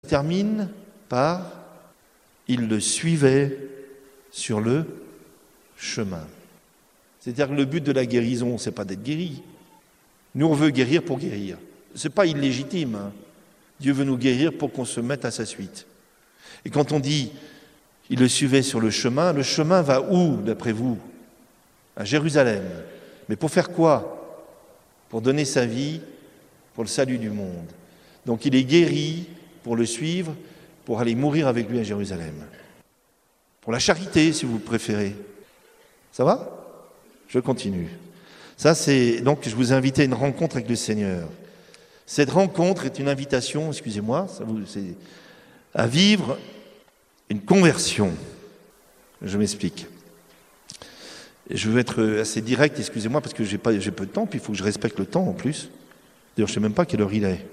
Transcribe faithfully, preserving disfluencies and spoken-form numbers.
termine par « il le suivait sur le chemin ». C'est-à-dire que le but de la guérison, ce n'est pas d'être guéri. Nous, on veut guérir pour guérir. Ce n'est pas illégitime. Hein. Dieu veut nous guérir pour qu'on se mette à sa suite. Et quand on dit « il le suivait sur le chemin », le chemin va où, d'après vous? À Jérusalem. Mais pour faire quoi? Pour donner sa vie pour le salut du monde. Donc il est guéri pour le suivre, pour aller mourir avec lui à Jérusalem. Pour la charité, si vous préférez. Ça va? Je continue. Ça, c'est donc je vous ai invité à une rencontre avec le Seigneur. Cette rencontre est une invitation, excusez-moi, ça vous, c'est, à vivre une conversion. Je m'explique. Je veux être assez direct, excusez-moi, parce que j'ai pas, j'ai peu de temps, puis il faut que je respecte le temps en plus. D'ailleurs, je ne sais même pas quelle heure il est.